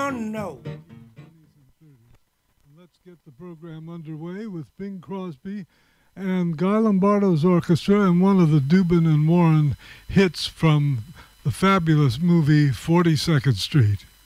don't know. Let's get the program underway with Bing Crosby and Guy Lombardo's orchestra and one of the Dubin and Warren hits from the fabulous movie 42nd Street.